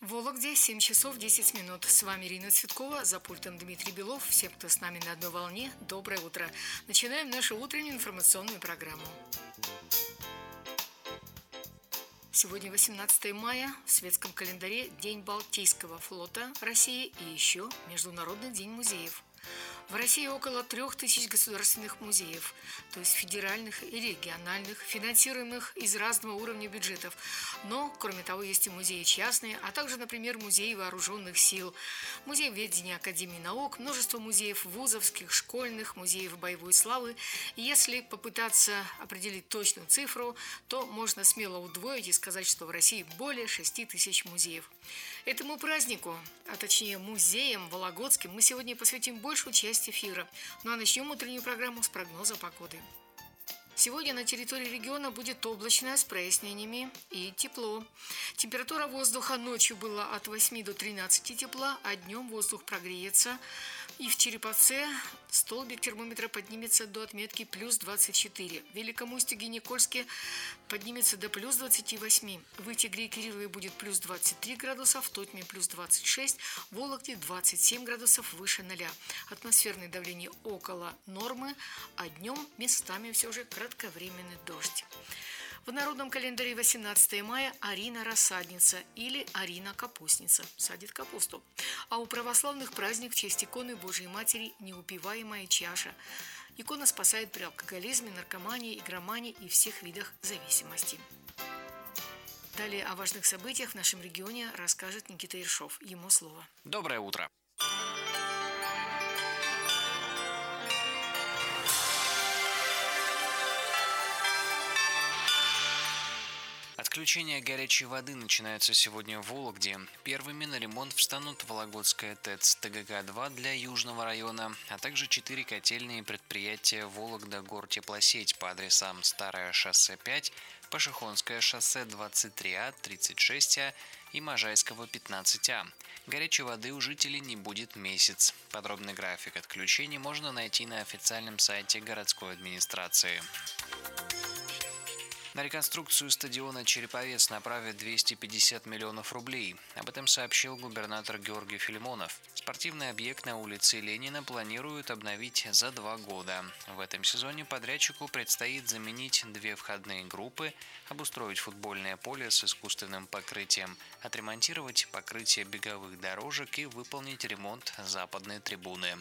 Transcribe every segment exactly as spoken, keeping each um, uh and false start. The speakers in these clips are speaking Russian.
В Вологде семь часов десять минут. С вами Ирина Цветкова, за пультом Дмитрий Белов. Всем, кто с нами на одной волне, доброе утро. Начинаем нашу утреннюю информационную программу. Сегодня восемнадцатое мая, в светском календаре День Балтийского флота России и еще Международный день музеев. В России около трех тысяч государственных музеев, то есть федеральных и региональных, финансируемых из разного уровня бюджетов. Но, кроме того, есть и музеи частные, а также, например, музеи вооруженных сил, музей ведения Академии наук, множество музеев вузовских, школьных, музеев боевой славы. И если попытаться определить точную цифру, то можно смело удвоить и сказать, что в России более шести тысяч музеев. Этому празднику, а точнее музеям вологодским, мы сегодня посвятим большую часть эфира. Ну а начнем утреннюю программу с прогноза погоды. Сегодня на территории региона будет облачно, с прояснениями и тепло. Температура воздуха ночью была от восьми до тринадцати тепла, а днем воздух прогреется. И в Череповце столбик термометра поднимется до отметки плюс двадцать четыре. В Великом Устюге и Никольске поднимется до плюс двадцати восьми. В Итигре и Кириллове будет плюс двадцать три градуса, в Тотьме плюс двадцать шесть, в Вологде двадцать семь градусов выше ноля. Атмосферное давление около нормы, а днем местами все же кратковременный дождь. В народном календаре восемнадцатое мая Арина рассадница или Арина капустница, садит капусту. А у православных праздник в честь иконы Божьей Матери «Неупиваемая чаша». Икона спасает при алкоголизме, наркомании, игромании и всех видах зависимости. Далее о важных событиях в нашем регионе расскажет Никита Ершов. Ему слово. Доброе утро. Отключение горячей воды начинается сегодня в Вологде. Первыми на ремонт встанут Вологодская ТЭЦ ТГК-два для Южного района, а также четыре котельные предприятия Вологда-Гортеплосеть по адресам Старое шоссе пять, Пашихонское шоссе двадцать три А, тридцать шесть А и Можайского пятнадцать А. Горячей воды у жителей не будет месяц. Подробный график отключения можно найти на официальном сайте городской администрации. На реконструкцию стадиона «Череповец» направят двести пятьдесят миллионов рублей. Об этом сообщил губернатор Георгий Филимонов. Спортивный объект на улице Ленина планируют обновить за два года. В этом сезоне подрядчику предстоит заменить две входные группы, обустроить футбольное поле с искусственным покрытием, отремонтировать покрытие беговых дорожек и выполнить ремонт западной трибуны.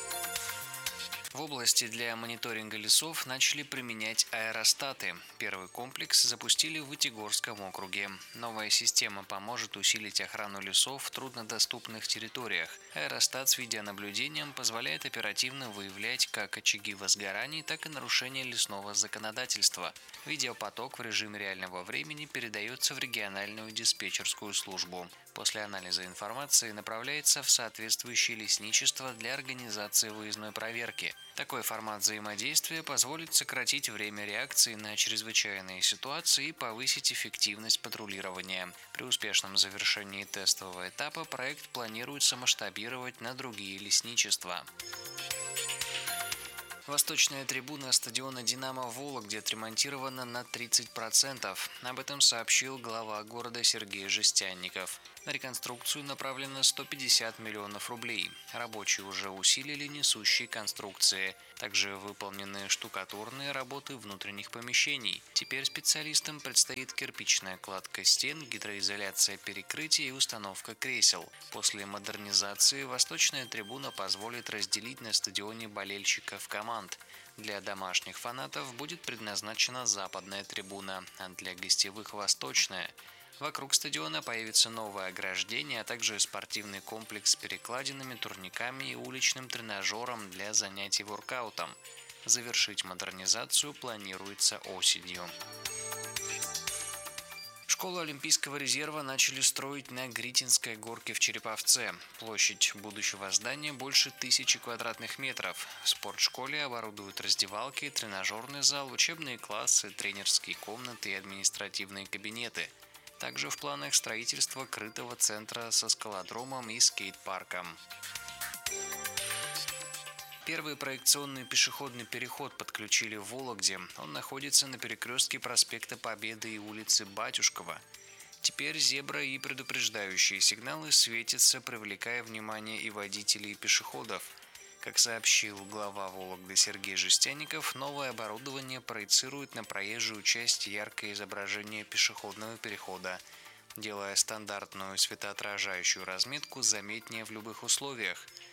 В области для мониторинга лесов начали применять аэростаты. Первый комплекс запустили в Вытегорском округе. Новая система поможет усилить охрану лесов в труднодоступных территориях. Аэростат с видеонаблюдением позволяет оперативно выявлять как очаги возгораний, так и нарушения лесного законодательства. Видеопоток в режиме реального времени передается в региональную диспетчерскую службу. После анализа информации направляется в соответствующее лесничество для организации выездной проверки. Такой формат взаимодействия позволит сократить время реакции на чрезвычайные ситуации и повысить эффективность патрулирования. При успешном завершении тестового этапа проект планируется масштабировать на другие лесничества. Восточная трибуна стадиона «Динамо» в Вологде отремонтирована на тридцать процентов. Об этом сообщил глава города Сергей Жестянников. На реконструкцию направлено сто пятьдесят миллионов рублей. Рабочие уже усилили несущие конструкции. Также выполнены штукатурные работы внутренних помещений. Теперь специалистам предстоит кирпичная кладка стен, гидроизоляция перекрытия и установка кресел. После модернизации восточная трибуна позволит разделить на стадионе болельщиков команд. Для домашних фанатов будет предназначена западная трибуна, а для гостевых – восточная. Вокруг стадиона появится новое ограждение, а также спортивный комплекс с перекладинами, турниками и уличным тренажером для занятий воркаутом. Завершить модернизацию планируется осенью. Школу Олимпийского резерва начали строить на Гритинской горке в Череповце. Площадь будущего здания больше тысячи квадратных метров. В спортшколе оборудуют раздевалки, тренажерный зал, учебные классы, тренерские комнаты и административные кабинеты. Также в планах строительство крытого центра со скалодромом и скейт-парком. Первый проекционный пешеходный переход подключили в Вологде. Он находится на перекрестке проспекта Победы и улицы Батюшкова. Теперь зебра и предупреждающие сигналы светятся, привлекая внимание и водителей, и пешеходов. Как сообщил глава Вологды Сергей Жестяников, новое оборудование проецирует на проезжую часть яркое изображение пешеходного перехода, делая стандартную светоотражающую разметку заметнее в любых условиях.